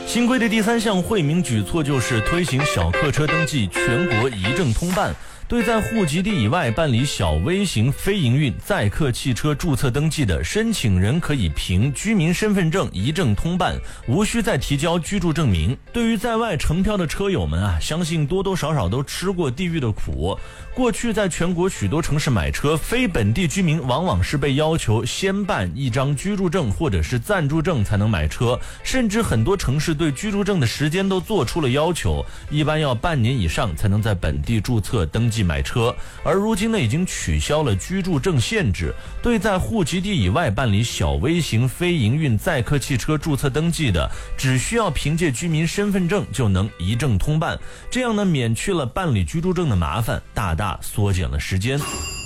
新规的第3项惠民举措就是推行小客车登记全国一证通办。对在户籍地以外办理小微型非营运载客汽车注册登记的申请人，可以凭居民身份证一证通办，无需再提交居住证明。对于在外乘漂的车友们啊，相信多多少少都吃过地狱的苦。过去在全国许多城市买车，非本地居民往往是被要求先办一张居住证或者是暂住证才能买车，甚至很多城市对居住证的时间都做出了要求，一般要半年以上才能在本地注册登记买车。而如今呢，已经取消了居住证限制，对在户籍地以外办理小微型非营运载客汽车注册登记的，只需要凭借居民身份证就能一证通办，这样呢，免去了办理居住证的麻烦，大大缩减了时间。